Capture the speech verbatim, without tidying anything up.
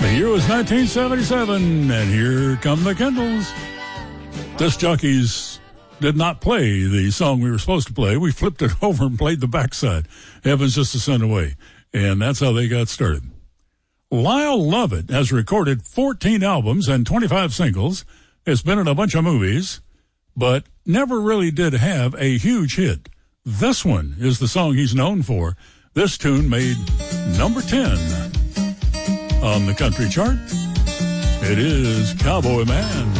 The year was nineteen seventy-seven, and here come the Kendalls. Disc jockeys did not play the song we were supposed to play. We flipped it over and played the backside. Heaven's Just a Son Away. And that's how they got started. Lyle Lovett has recorded fourteen albums and twenty-five singles. Has been in a bunch of movies, but never really did have a huge hit. This one is the song he's known for. This tune made number ten on the country chart. It is Cowboy Man.